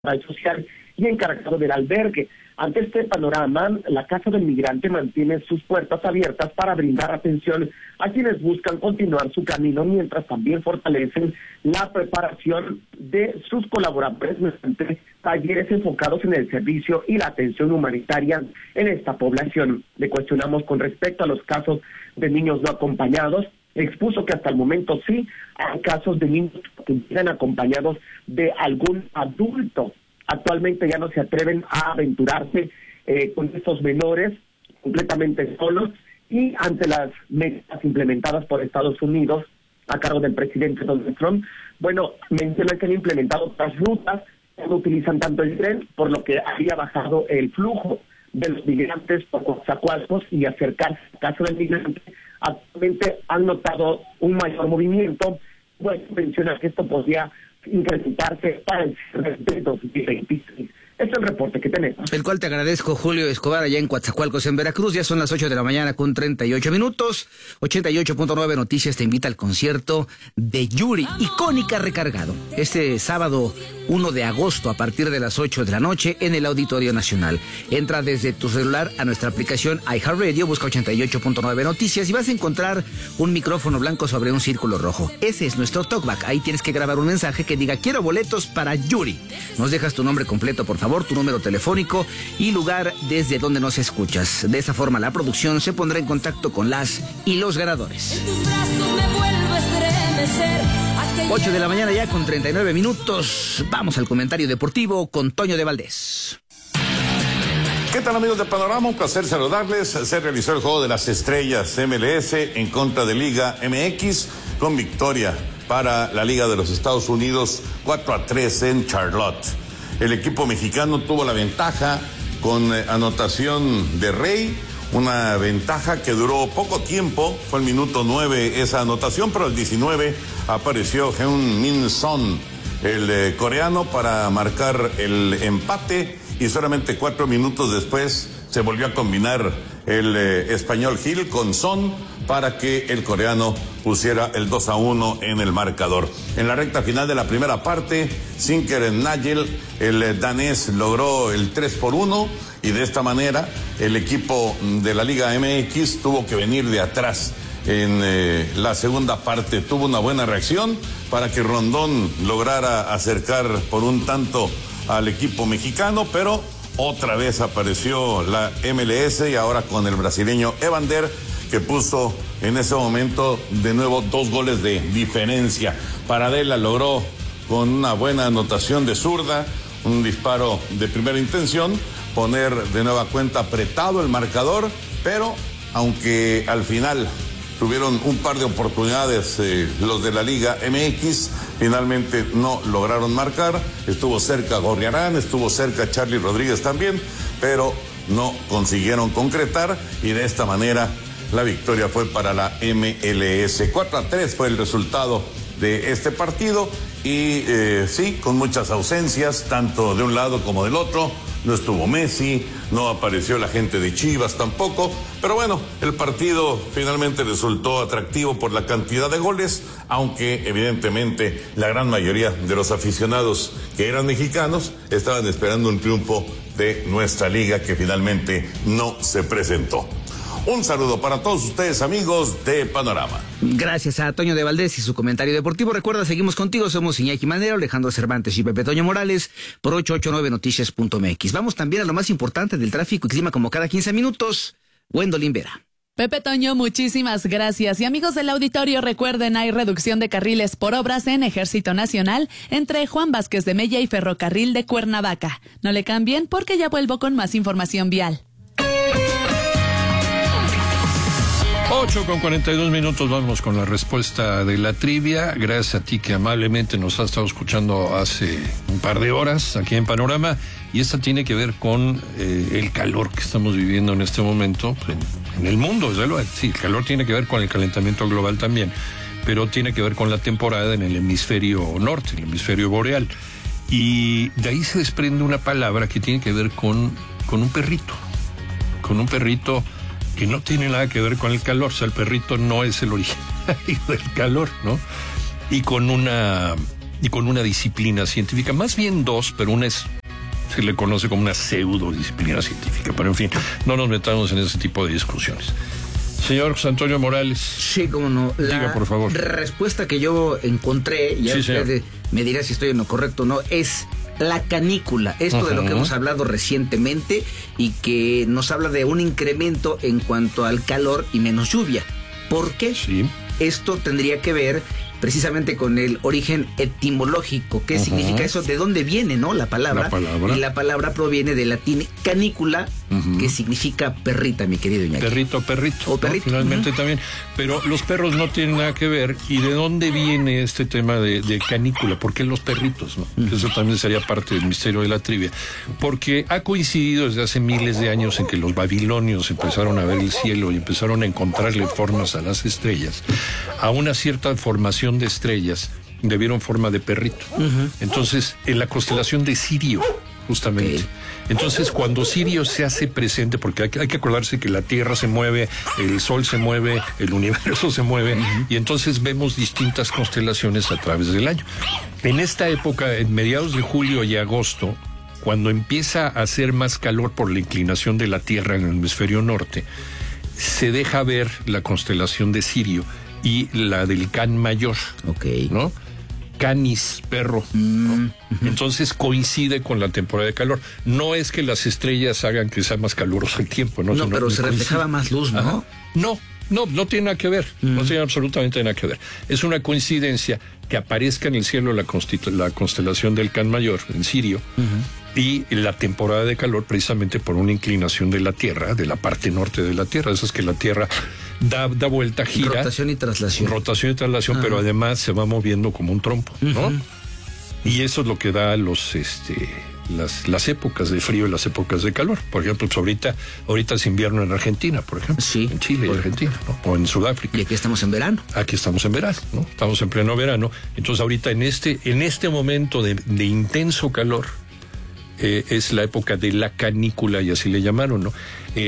social y encargado del albergue. Ante este panorama, la Casa del Migrante mantiene sus puertas abiertas para brindar atención a quienes buscan continuar su camino, mientras también fortalecen la preparación de sus colaboradores mediante talleres enfocados en el servicio y la atención humanitaria en esta población. Le cuestionamos con respecto a los casos de niños no acompañados. Expuso que hasta el momento sí hay casos de niños que llegan acompañados de algún adulto. Actualmente ya no se atreven a aventurarse con estos menores completamente solos, y ante las medidas implementadas por Estados Unidos a cargo del presidente Donald Trump, bueno, mencionan que han implementado otras rutas que no utilizan tanto el tren, por lo que había bajado el flujo de los migrantes por Coatzacoalcos y acercarse a Casa del Migrante. Actualmente han notado un mayor movimiento. Bueno, menciona que esto podría incrementarse para el cierre de 2026. Este es el reporte que tenemos. El cual te agradezco, Julio Escobar, allá en Coatzacoalcos, en Veracruz. Ya son las 8 de la mañana con 38 minutos. 88.9 Noticias te invita al concierto de Yuri, icónica Recargado, este sábado 1 de agosto a partir de las 8 de la noche en el Auditorio Nacional. Entra desde tu celular a nuestra aplicación iHeartRadio, busca 88.9 Noticias y vas a encontrar un micrófono blanco sobre un círculo rojo. Ese es nuestro talkback. Ahí tienes que grabar un mensaje que diga: quiero boletos para Yuri. Nos dejas tu nombre completo, por favor, tu número telefónico y lugar desde donde nos escuchas. De esa forma la producción se pondrá en contacto con las y los ganadores. En tus brazos me vuelvo a estremecer. 8 de la mañana ya con 39 minutos. Vamos al comentario deportivo con Toño de Valdés. ¿Qué tal, amigos de Panorama? Un placer saludarles. Se realizó el Juego de las Estrellas MLS en contra de Liga MX con victoria para la Liga de los Estados Unidos 4-3 en Charlotte. El equipo mexicano tuvo la ventaja con anotación de Rey, una ventaja que duró poco tiempo, fue el minuto 9 esa anotación, pero al 19 apareció Heung-min Son, el coreano, para marcar el empate, y solamente 4 minutos después se volvió a combinar el español Gil con Son para que el coreano pusiera el 2-1 en el marcador. En la recta final de la primera parte, Sinker Nagel, el danés, logró el 3-1, y de esta manera el equipo de la Liga MX tuvo que venir de atrás en la segunda parte. Tuvo una buena reacción para que Rondón lograra acercar por un tanto al equipo mexicano, pero otra vez apareció la MLS, y ahora con el brasileño Evander, que puso en ese momento de nuevo 2 goles de diferencia. Paradela logró con una buena anotación de zurda, un disparo de primera intención, poner de nueva cuenta apretado el marcador, pero aunque al final tuvieron un par de oportunidades los de la Liga MX, finalmente no lograron marcar. Estuvo cerca Gorriarán, estuvo cerca Charlie Rodríguez también, pero no consiguieron concretar, y de esta manera la victoria fue para la MLS. 4-3 fue el resultado de este partido, y sí, con muchas ausencias, tanto de un lado como del otro. No estuvo Messi, no apareció la gente de Chivas tampoco, pero bueno, el partido finalmente resultó atractivo por la cantidad de goles, aunque evidentemente la gran mayoría de los aficionados que eran mexicanos estaban esperando un triunfo de nuestra liga, que finalmente no se presentó. Un saludo para todos ustedes, amigos de Panorama. Gracias a Toño de Valdés y su comentario deportivo. Recuerda, seguimos contigo, somos Iñaki Manero, Alejandro Cervantes y Pepe Toño Morales por 889noticias.mx. Vamos también a lo más importante del tráfico y clima, como cada 15 minutos. Gwendolyn Vera. Pepe Toño, muchísimas gracias. Y amigos del auditorio, recuerden, hay reducción de carriles por obras en Ejército Nacional entre Juan Vázquez de Mella y Ferrocarril de Cuernavaca. No le cambien, porque ya vuelvo con más información vial. 8:42, vamos con la respuesta de la trivia. Gracias a ti que amablemente nos has estado escuchando hace un par de horas aquí en Panorama, y esta tiene que ver con el calor que estamos viviendo en este momento en el mundo. Desde luego, sí, el calor tiene que ver con el calentamiento global también, pero tiene que ver con la temporada en el hemisferio norte, el hemisferio boreal, y de ahí se desprende una palabra que tiene que ver con un perrito, que no tiene nada que ver con el calor. O sea, el perrito no es el originario del calor, ¿no? Y con una y con una disciplina científica, más bien dos, pero una se le conoce como una pseudo disciplina científica, pero en fin, no nos metamos en ese tipo de discusiones. Señor José Antonio Morales. Sí, cómo no. Diga, por favor. La respuesta que yo encontré, y usted me dirá si estoy en lo correcto o no, es la canícula. Esto de lo que hemos hablado recientemente y que nos habla de un incremento en cuanto al calor y menos lluvia. ¿Por qué? Sí. Esto tendría que ver precisamente con el origen etimológico. ¿Qué significa eso? ¿De dónde viene, no? La palabra. Y la palabra proviene del latín canícula, que significa perrita, mi querido Iñaki. Perrito. O perrito. ¿No? Finalmente también. Pero los perros no tienen nada que ver. ¿Y de dónde viene este tema de canícula? ¿Por qué los perritos? ¿No? Eso también sería parte del misterio de la trivia. Porque ha coincidido desde hace miles de años en que los babilonios empezaron a ver el cielo y empezaron a encontrarle formas a las estrellas. A una cierta formación de estrellas debieron forma de perrito. Entonces, en la constelación de Sirio, justamente. Okay. Entonces, cuando Sirio se hace presente, porque hay que acordarse que la Tierra se mueve, el Sol se mueve, el universo se mueve, y entonces vemos distintas constelaciones a través del año. En esta época, en mediados de julio y agosto, cuando empieza a hacer más calor por la inclinación de la Tierra en el hemisferio norte, se deja ver la constelación de Sirio y la del Can Mayor, ¿no? Canis, perro, ¿no? Entonces coincide con la temporada de calor. No es que las estrellas hagan que sea más caluroso el tiempo, ¿no? No, pero se reflejaba más luz, ¿no? No tiene nada que ver, no tiene absolutamente nada que ver. Es una coincidencia que aparezca en el cielo la constelación del Can Mayor, en Sirio, y la temporada de calor precisamente por una inclinación de la Tierra, de la parte norte de la Tierra. Eso es que la Tierra da vuelta, gira. Rotación y traslación. Pero además se va moviendo como un trompo, ¿no? Y eso es lo que da las épocas de frío y las épocas de calor. Por ejemplo, pues ahorita es invierno en Argentina, por ejemplo. Sí. En Chile y Argentina, ¿no? O en Sudáfrica. Y aquí estamos en verano. Aquí estamos en verano, ¿no? Estamos en pleno verano. Entonces ahorita en este momento de intenso calor, es la época de la canícula, y así le llamaron, ¿no?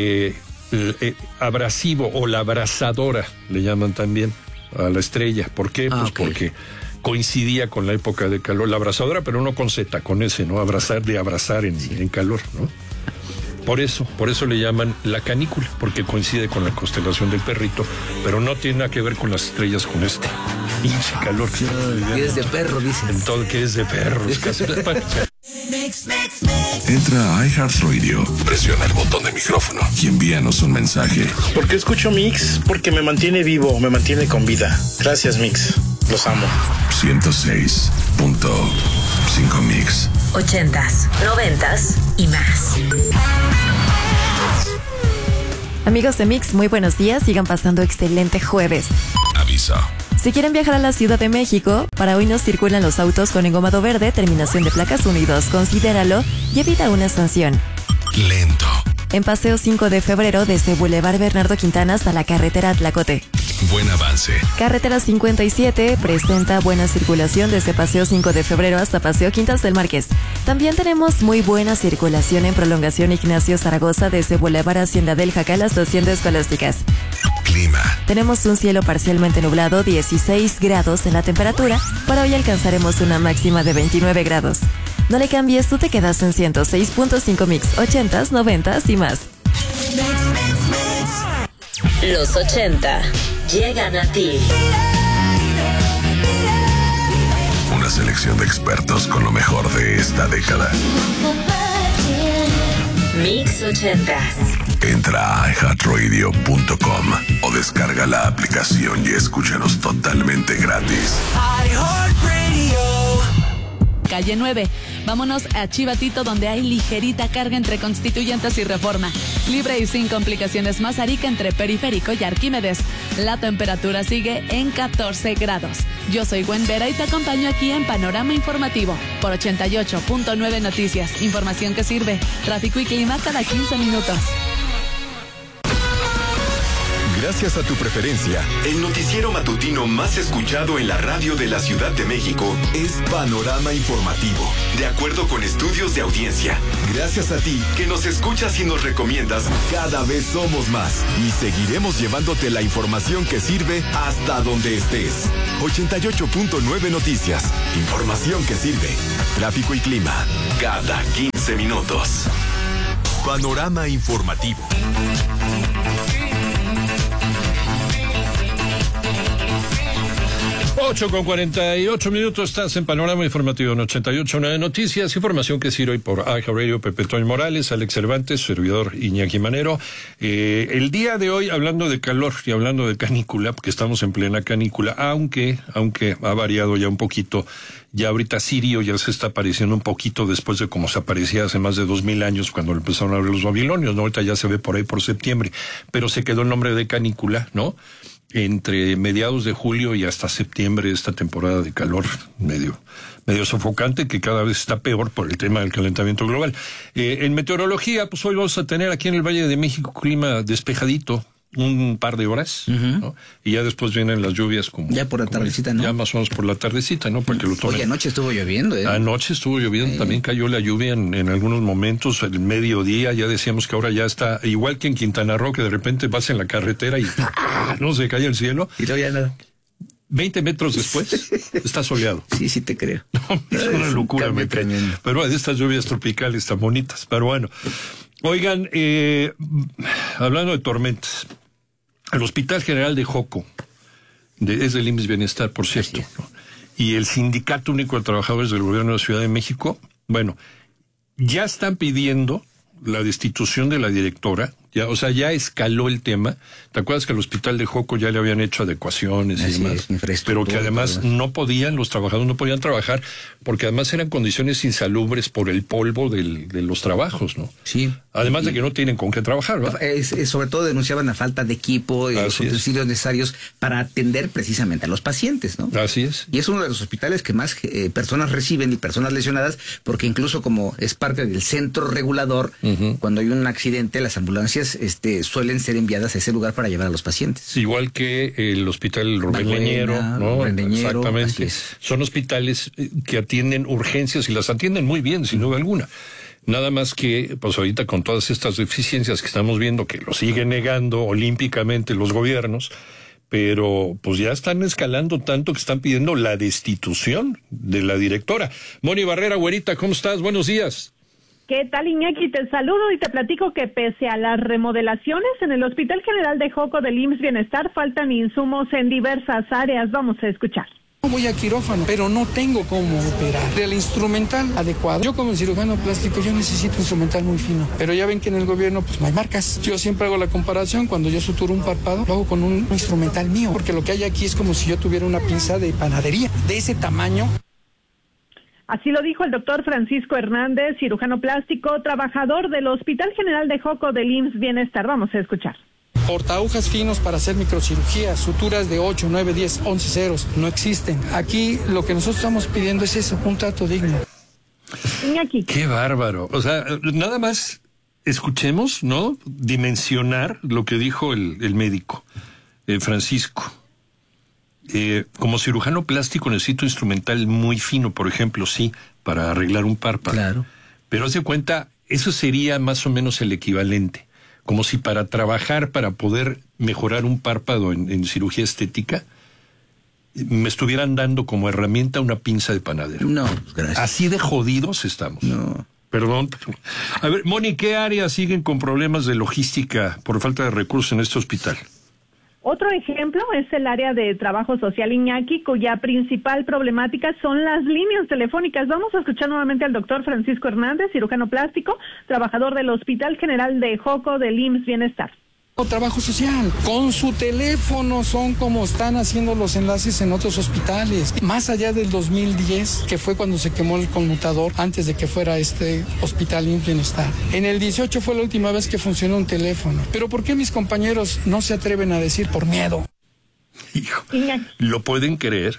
Abrasivo o la abrasadora, le llaman también a la estrella. ¿Por qué? Pues porque coincidía con la época de calor. La abrasadora, pero no con Z, con S, ¿no? Abrazar en calor, ¿no? Por eso le llaman la canícula, porque coincide con la constelación del perrito, pero no tiene nada que ver con las estrellas, con este pinche calor que es de perro, dicen. Todo que es de perros. Entra a iHeartRadio, presiona el botón de micrófono y envíanos un mensaje. ¿Por qué escucho Mix? Porque me mantiene vivo, me mantiene con vida. Gracias, Mix. Los amo. 106.5 Mix. 80s, 90s y más. Amigos de Mix, muy buenos días. Sigan pasando excelente jueves. Aviso. Si quieren viajar a la Ciudad de México, para hoy no circulan los autos con engomado verde, terminación de placas 1 y 2. Considéralo y evita una sanción. Lento. En Paseo 5 de Febrero, desde Boulevard Bernardo Quintana hasta la carretera Tlacote. Buen avance. Carretera 57 presenta buena circulación desde Paseo 5 de Febrero hasta Paseo Quintas del Marqués. También tenemos muy buena circulación en prolongación Ignacio Zaragoza desde Boulevard Hacienda del Jacal hasta Hacienda Escolásticas. Clima. Tenemos un cielo parcialmente nublado, 16 grados en la temperatura. Para hoy alcanzaremos una máxima de 29 grados. No le cambies, tú te quedas en 106.5 Mix, 80s, 90s y más. Los 80 llegan a ti. Una selección de expertos con lo mejor de esta década. Mix 80. Entra a iHeartRadio.com o descarga la aplicación y escúchanos totalmente gratis. Calle 9. Vámonos a Chivatito, donde hay ligerita carga entre Constituyentes y Reforma. Libre y sin complicaciones, Mazarik entre Periférico y Arquímedes. La temperatura sigue en 14 grados. Yo soy Gwen Vera y te acompaño aquí en Panorama Informativo por 88.9 Noticias. Información que sirve. Tráfico y clima cada 15 minutos. Gracias a tu preferencia, el noticiero matutino más escuchado en la radio de la Ciudad de México es Panorama Informativo, de acuerdo con estudios de audiencia. Gracias a ti, que nos escuchas y nos recomiendas, cada vez somos más y seguiremos llevándote la información que sirve hasta donde estés. 88.9 Noticias, información que sirve. Tráfico y clima, cada 15 minutos. Panorama Informativo. 8:48 estás en Panorama Informativo en 88.9 Noticias, información que sirve hoy por AJA Radio, Pepe Toño Morales, Alex Cervantes, servidor Iñaki Manero. El día de hoy, hablando de calor y hablando de canícula, porque estamos en plena canícula, aunque ha variado ya un poquito, ya ahorita Sirio ya se está apareciendo un poquito después de como se aparecía hace más de 2000 años cuando empezaron a ver los babilonios, ¿no? Ahorita ya se ve por ahí por septiembre, pero se quedó el nombre de canícula, ¿no? Entre mediados de julio y hasta septiembre, esta temporada de calor medio sofocante, que cada vez está peor por el tema del calentamiento global. En meteorología, pues hoy vamos a tener aquí en el Valle de México clima despejadito, un par de horas, ¿no? Y ya después vienen las lluvias como... Ya por la tardecita, ¿no? Ya más o menos por la tardecita, ¿no? Para que lo tomen. Oye, anoche estuvo lloviendo, ¿eh? Anoche estuvo lloviendo, también cayó la lluvia en algunos momentos, el mediodía, ya decíamos que ahora ya está, igual que en Quintana Roo, que de repente vas en la carretera y no se cae el cielo. Y no había nada. 20 metros después, está soleado. Sí te creo. No, es una locura, me cae. Pero de estas lluvias tropicales tan bonitas. Pero bueno, oigan, hablando de tormentas, el Hospital General de Joco, es del IMSS Bienestar, por cierto, ¿no? Y el Sindicato Único de Trabajadores del Gobierno de la Ciudad de México, bueno, ya están pidiendo la destitución de la directora, ya escaló el tema. ¿Te acuerdas que al Hospital de Joco ya le habían hecho adecuaciones y demás? Pero que además los trabajadores no podían trabajar porque además eran condiciones insalubres por el polvo de los trabajos, ¿no? Sí. Además de que no tienen con qué trabajar, ¿verdad? Sobre todo denunciaban la falta de equipo y los utensilios necesarios para atender precisamente a los pacientes, ¿no? Así es. Y es uno de los hospitales que más personas reciben y personas lesionadas, porque incluso como es parte del centro regulador, cuando hay un accidente, las ambulancias suelen ser enviadas a ese lugar para llevar a los pacientes. Igual que el Hospital Rubén Leñero, ¿no? Exactamente. Son hospitales que atienden urgencias y las atienden muy bien, sin duda alguna. Nada más que, pues ahorita con todas estas deficiencias que estamos viendo, que lo siguen negando olímpicamente los gobiernos, pero pues ya están escalando tanto que están pidiendo la destitución de la directora. Moni Barrera, güerita, ¿cómo estás? Buenos días. ¿Qué tal, Iñaki? Te saludo y te platico que pese a las remodelaciones en el Hospital General de Joco del IMSS Bienestar faltan insumos en diversas áreas. Vamos a escuchar. Voy a quirófano, pero no tengo cómo operar. El instrumental adecuado. Yo como cirujano plástico, yo necesito instrumental muy fino. Pero ya ven que en el gobierno pues no hay marcas. Yo siempre hago la comparación, cuando yo suturo un párpado, lo hago con un instrumental mío. Porque lo que hay aquí es como si yo tuviera una pinza de panadería, de ese tamaño. Así lo dijo el doctor Francisco Hernández, cirujano plástico, trabajador del Hospital General de Joco del IMSS Bienestar. Vamos a escuchar. Portahojas finos para hacer microcirugía, suturas de 8, 9, 10, 11 ceros, no existen. Aquí lo que nosotros estamos pidiendo es eso, un trato digno. Iñaki. Qué bárbaro. O sea, nada más escuchemos, ¿no? Dimensionar lo que dijo el médico, Francisco. Como cirujano plástico necesito instrumental muy fino, por ejemplo, sí, para arreglar un párpado. Claro. Pero haz de cuenta, eso sería más o menos el equivalente. Como si para trabajar, para poder mejorar un párpado en cirugía estética, me estuvieran dando como herramienta una pinza de panadero. No, gracias. Así de jodidos estamos. No. Perdón. A ver, Moni, ¿qué áreas siguen con problemas de logística por falta de recursos en este hospital? Otro ejemplo es el área de trabajo social, Iñaki, cuya principal problemática son las líneas telefónicas. Vamos a escuchar nuevamente al doctor Francisco Hernández, cirujano plástico, trabajador del Hospital General de Joco del IMSS Bienestar. Trabajo social, con su teléfono son como están haciendo los enlaces en otros hospitales. Más allá del 2010, que fue cuando se quemó el conmutador, antes de que fuera este Hospital IMSS Bienestar. En el 18 fue la última vez que funcionó un teléfono. Pero ¿por qué mis compañeros no se atreven a decir por miedo? Hijo, ¿lo pueden creer?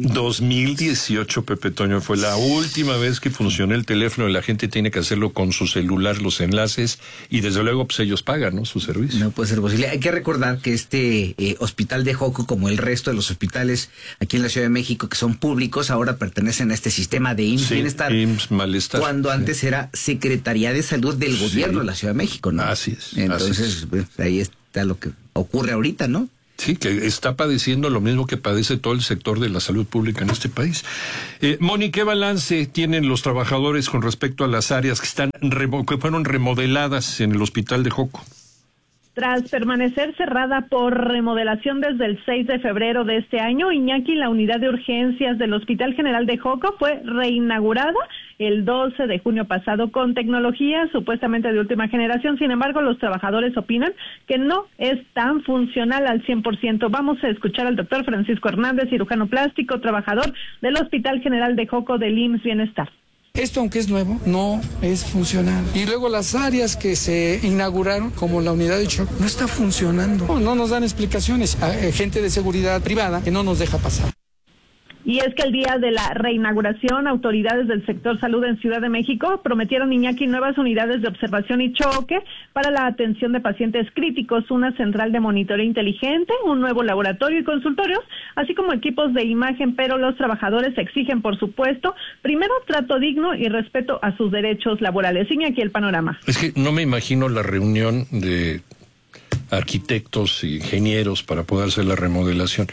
2018, Pepe Toño, fue la última vez que funcionó el teléfono y la gente tiene que hacerlo con su celular, los enlaces, y desde luego pues ellos pagan, ¿no?, su servicio. No puede ser posible. Hay que recordar que este hospital de Joco, como el resto de los hospitales aquí en la Ciudad de México que son públicos, ahora pertenecen a este sistema de IMSS Bienestar. IMSS Malestar. Cuando antes era Secretaría de Salud del Gobierno de la Ciudad de México, ¿no? Así es. Entonces, pues, ahí está lo que ocurre ahorita, ¿no? Sí, que está padeciendo lo mismo que padece todo el sector de la salud pública en este país. Moni, ¿qué balance tienen los trabajadores con respecto a las áreas que fueron remodeladas en el hospital de Joco? Tras permanecer cerrada por remodelación desde el 6 de febrero de este año, Iñaki, la unidad de urgencias del Hospital General de Joco, fue reinaugurada el 12 de junio pasado con tecnología supuestamente de última generación. Sin embargo, los trabajadores opinan que no es tan funcional al 100%. Vamos a escuchar al doctor Francisco Hernández, cirujano plástico, trabajador del Hospital General de Joco del IMSS Bienestar. Esto, aunque es nuevo, no es funcional. Y luego las áreas que se inauguraron, como la unidad de shock, no está funcionando. No nos dan explicaciones. Hay gente de seguridad privada que no nos deja pasar. Y es que el día de la reinauguración, autoridades del sector salud en Ciudad de México prometieron, Iñaki, nuevas unidades de observación y choque para la atención de pacientes críticos, una central de monitoreo inteligente, un nuevo laboratorio y consultorios, así como equipos de imagen, pero los trabajadores exigen, por supuesto, primero trato digno y respeto a sus derechos laborales. Iñaki, el panorama. Es que no me imagino la reunión de arquitectos e ingenieros para poder hacer la remodelación,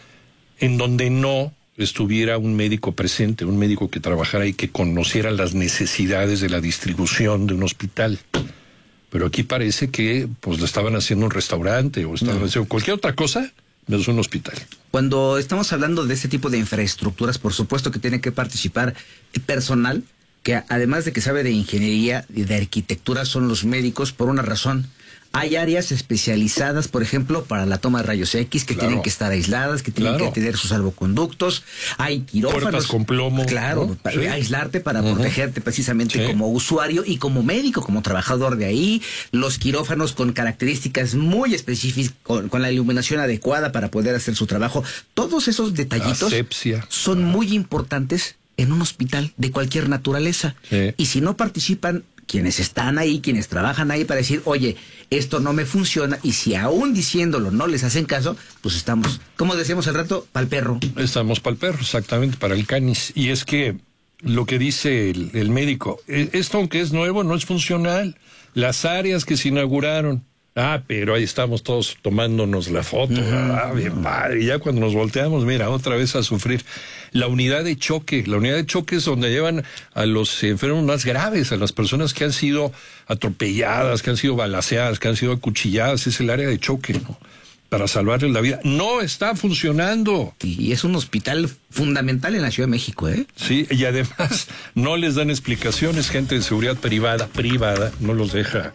en donde no estuviera un médico presente, un médico que trabajara y que conociera las necesidades de la distribución de un hospital. Pero aquí parece que pues lo estaban haciendo un restaurante o estaban haciendo cualquier otra cosa, menos un hospital. Cuando estamos hablando de este tipo de infraestructuras, por supuesto que tiene que participar personal que, además de que sabe de ingeniería y de arquitectura, son los médicos por una razón. Hay áreas especializadas, por ejemplo, para la toma de rayos X, que tienen que estar aisladas, que tienen que tener sus salvoconductos. Hay quirófanos. Puertas con plomo. Claro, ¿no? Para aislarte, para protegerte precisamente como usuario y como médico, como trabajador de ahí. Los quirófanos con características muy específicas, con la iluminación adecuada para poder hacer su trabajo. Todos esos detallitos son muy importantes en un hospital de cualquier naturaleza. Y si no participan quienes están ahí, quienes trabajan ahí, para decir, oye, esto no me funciona, y si aún diciéndolo no les hacen caso, pues estamos, como decíamos al rato, pa'l perro. Estamos pa'l perro, exactamente, para el canis. Y es que lo que dice el médico, esto aunque es nuevo, no es funcional. Las áreas que se inauguraron, pero ahí estamos todos tomándonos la foto, bien padre, y ya cuando nos volteamos, mira, otra vez a sufrir. La unidad de choque es donde llevan a los enfermos más graves, a las personas que han sido atropelladas, que han sido balaceadas, que han sido acuchilladas, es el área de choque, ¿no?, para salvarles la vida. No está funcionando. Y es un hospital fundamental en la Ciudad de México, ¿eh? Sí, y además no les dan explicaciones, gente de seguridad privada, no los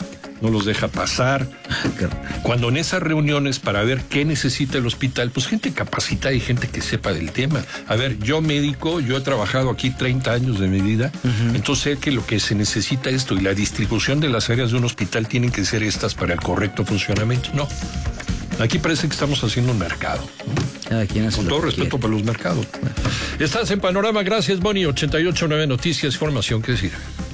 deja pasar. Cuando en esas reuniones para ver qué necesita el hospital, pues gente capacitada y gente que sepa del tema. A ver, yo médico, yo he trabajado aquí 30 años de mi vida, entonces sé que lo que se necesita esto y la distribución de las áreas de un hospital tienen que ser estas para el correcto funcionamiento. No. Aquí parece que estamos haciendo un mercado. Cada quien hace con todo respeto para los mercados. Estás en Panorama, gracias, Boni. 88.9 Noticias, información que decir.